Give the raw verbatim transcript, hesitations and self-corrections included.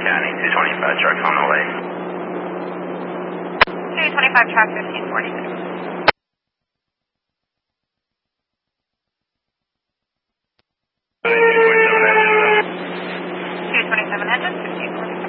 County, two twenty-five truck on the way. two twenty-five truck, fifteen forty-six. two twenty-seven engine, fifteen forty-six.